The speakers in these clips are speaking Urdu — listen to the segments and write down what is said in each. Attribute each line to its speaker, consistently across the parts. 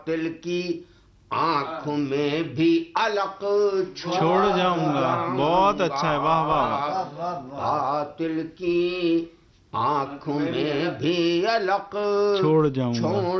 Speaker 1: دل کی آنکھ میں بھی علق
Speaker 2: چھوڑ جاؤں گا. بہت اچھا ہے، واہ واہ.
Speaker 1: باطل کی آنکھ میں بھی علق
Speaker 2: چھوڑ جاؤں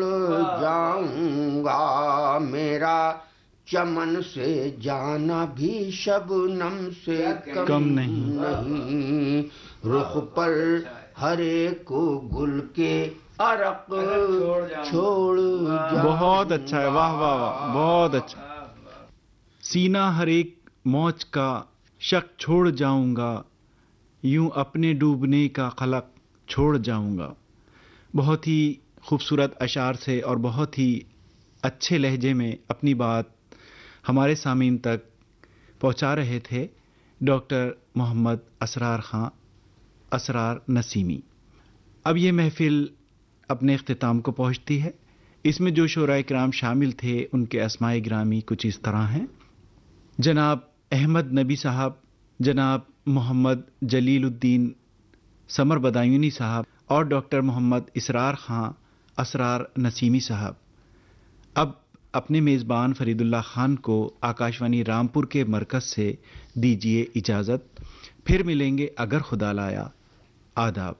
Speaker 1: گا. میرا چمن سے جانا بھی شبنم سے کم نہیں. رخ پر ہر ایک گل کے عرق چھوڑ جاؤں.
Speaker 2: بہت اچھا ہے، واہ واہ واہ، بہت اچھا. سینہ ہر ایک موج کا شک چھوڑ جاؤں گا، یوں اپنے ڈوبنے کا قلق چھوڑ جاؤں گا. بہت ہی خوبصورت اشعار سے اور بہت ہی اچھے لہجے میں اپنی بات ہمارے سامعین تک پہنچا رہے تھے ڈاکٹر محمد اسرار خان، اسرار نسیمی. اب یہ محفل اپنے اختتام کو پہنچتی ہے. اس میں جو شعراء کرام شامل تھے ان کے اسماء گرامی کچھ اس طرح ہیں: جناب احمد نبی صاحب، جناب محمد جلیل الدین سمر بدایونی صاحب اور ڈاکٹر محمد اسرار خان اسرار نسیمی صاحب. اب اپنے میزبان فرید اللہ خان کو آکاشوانی رامپور کے مرکز سے دیجیے اجازت. پھر ملیں گے اگر خدا لایا. آداب.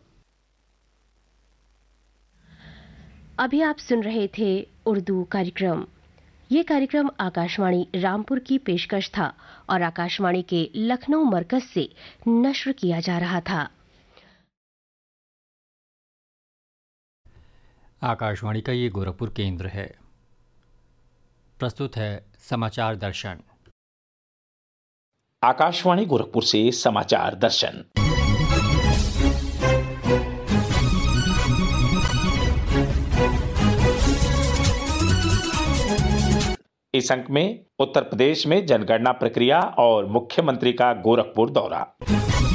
Speaker 3: ابھی آپ سن رہے تھے اردو کارکرم. یہ کارکرم آکاشوانی رامپور کی پیشکش تھا اور آکاشوانی کے لکھنؤ مرکز سے نشر کیا جا رہا تھا.
Speaker 4: آکاشوانی کا یہ گورکھپور کیندر ہے. پرستت ہے سماچار درشن.
Speaker 5: آکاشوانی گورکھپور سے سماچار درشن. اس अंक में उत्तर प्रदेश में जनगणना प्रक्रिया और मुख्यमंत्री का गोरखपुर दौरा.